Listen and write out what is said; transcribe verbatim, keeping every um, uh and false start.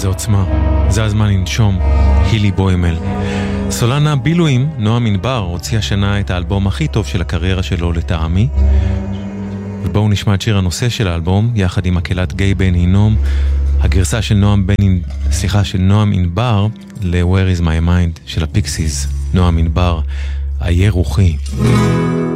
איזה עוצמה. זה הזמן לנשום. הילי בוימל. סולנה בילויים, נועם ענבר, הוציא השנה את האלבום הכי טוב של הקריירה שלו לטעמי. ובואו נשמע את שיר הנושא של האלבום, יחד עם מקהלת גיא בן הינום, הגרסה של נועם בן, סליחה, של נועם ענבר ל-Where is my mind של הפיקסיס. נועם ענבר, איה רוחי.